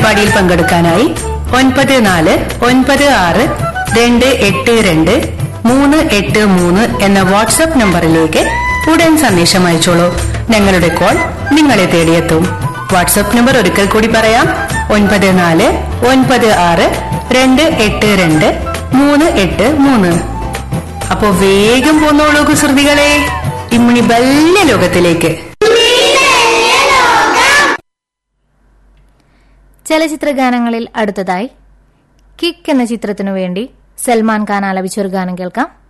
പരിപാടിയിൽ പങ്കെടുക്കാനായി 9496282383 എന്ന വാട്സ്ആപ്പ് നമ്പറിലേക്ക് ഉടൻ സന്ദേശം അയച്ചോളൂ. ഞങ്ങളുടെ കോൾ നിങ്ങളെ തേടിയെത്തും. വാട്സ്ആപ്പ് നമ്പർ ഒരിക്കൽ കൂടി പറയാം: 9496282383. അപ്പോ വേഗം പോന്നോളൂ കുസൃതികളെ, ഇമ്മിണി വലിയ ലോകത്തിലേക്ക്. ചലച്ചിത്ര ഗാനങ്ങളിൽ അടുത്തതായി കിക്ക് എന്ന ചിത്രത്തിനു വേണ്ടി സൽമാൻ ഖാൻ ആലപിച്ചൊരു ഗാനം കേൾക്കാം.